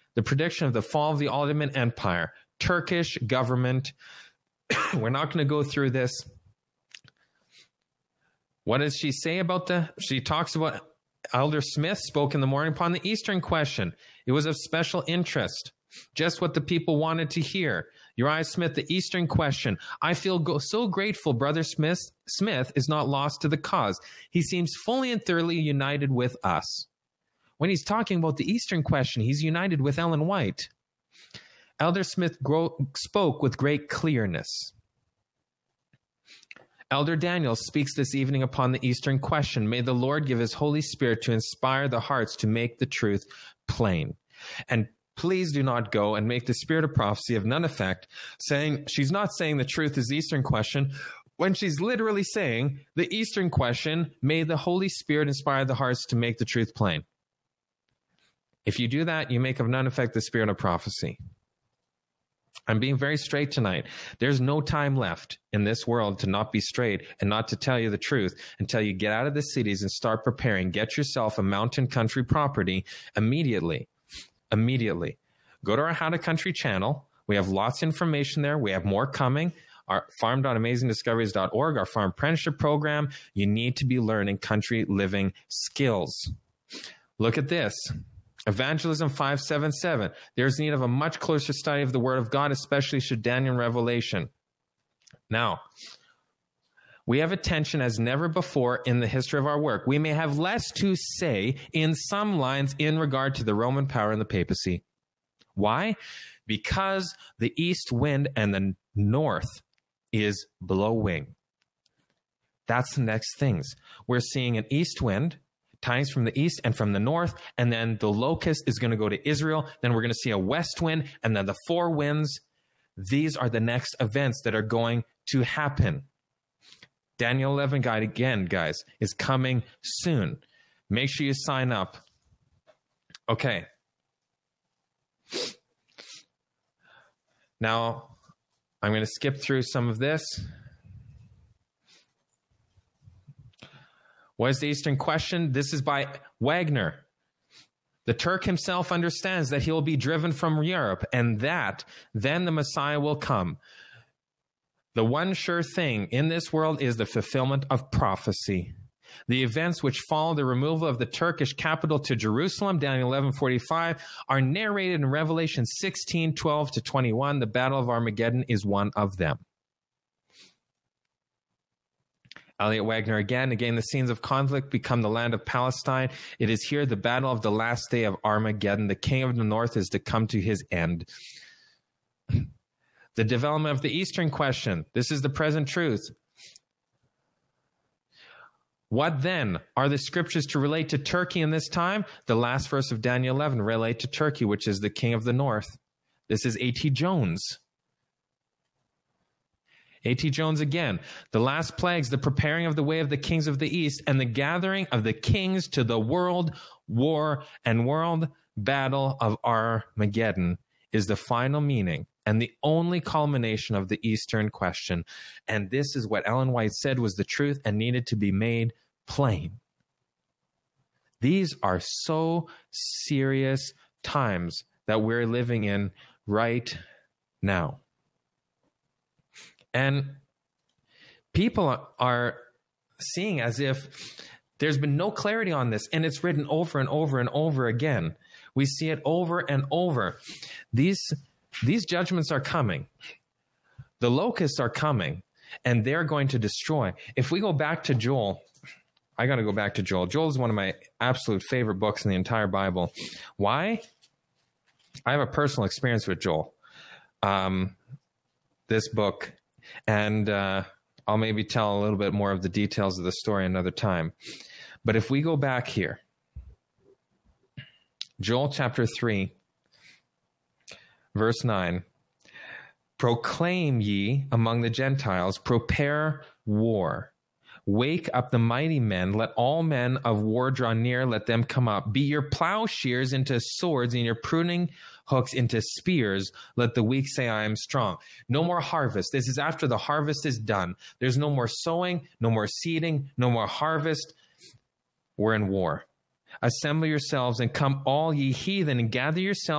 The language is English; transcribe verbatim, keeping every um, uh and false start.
the prediction of the fall of the Ottoman Empire, Turkish government. We're not going to go through this. What does she say about the, she talks about Elder Smith spoke in the morning upon the Eastern question. It was of special interest, just what the people wanted to hear. Uriah Smith, the Eastern question. I feel go so grateful Brother Smith, Smith is not lost to the cause. He seems fully and thoroughly united with us. When he's talking about the Eastern question, he's united with Ellen White. Elder Smith grow, spoke with great clearness. Elder Daniel speaks this evening upon the Eastern question. May the Lord give his Holy Spirit to inspire the hearts to make the truth plain. And please do not go and make the spirit of prophecy of none effect, saying she's not saying the truth is the Eastern question, when she's literally saying the Eastern question, may the Holy Spirit inspire the hearts to make the truth plain. If you do that, you make of none effect the spirit of prophecy. I'm being very straight tonight. There's no time left in this world to not be straight and not to tell you the truth until you get out of the cities and start preparing. Get yourself a mountain country property immediately. Immediately. Go to our How to Country channel. We have lots of information there. We have more coming. Our farm dot amazing discoveries dot org, our farm apprenticeship program. You need to be learning country living skills. Look at this. Evangelism five seventy-seven. There's need of a much closer study of the Word of God, especially should Daniel and Revelation. Now, we have attention as never before in the history of our work. We may have less to say in some lines in regard to the Roman power and the papacy. Why? Because the east wind and the north is blowing. That's the next things. We're seeing an east wind, tidings from the east and from the north, and then the locust is going to go to Israel. Then we're going to see a west wind, and then the four winds. These are the next events that are going to happen. Daniel eleven guide again, guys, is coming soon. Make sure you sign up. Okay. Now, I'm going to skip through some of this. What is the Eastern question? This is by Wagner. The Turk himself understands that he will be driven from Europe, and that then the Messiah will come. The one sure thing in this world is the fulfillment of prophecy. The events which follow the removal of the Turkish capital to Jerusalem, Daniel eleven forty-five, are narrated in Revelation sixteen twelve to twenty-one. The Battle of Armageddon is one of them. Elliot Wagner again, again, the scenes of conflict become the land of Palestine. It is here the battle of the last day of Armageddon. The king of the north is to come to his end. The development of the Eastern question. This is the present truth. What then are the scriptures to relate to Turkey in this time? The last verse of Daniel eleven relate to Turkey, which is the king of the north. This is A T Jones. A T Jones again. The last plagues, the preparing of the way of the kings of the east, and the gathering of the kings to the world war and world battle of Armageddon is the final meaning and the only culmination of the Eastern question. And this is what Ellen White said was the truth and needed to be made plain. These are so serious times that we're living in right now. And people are seeing as if there's been no clarity on this, and it's written over and over and over again. We see it over and over. These, these judgments are coming. The locusts are coming, and they're going to destroy. If we go back to Joel, I got to go back to Joel. Joel is one of my absolute favorite books in the entire Bible. Why? I have a personal experience with Joel. Um, this book... And uh, I'll maybe tell a little bit more of the details of the story another time. But if we go back here, Joel chapter three, verse nine, proclaim ye among the Gentiles, prepare war. Wake up the mighty men, let all men of war draw near, let them come up. Be your plowshares into swords and your pruning hooks into spears. Let the weak say, I am strong. No more harvest. This is after the harvest is done. There's no more sowing, no more seeding, no more harvest. We're in war. Assemble yourselves and come all ye heathen and gather yourselves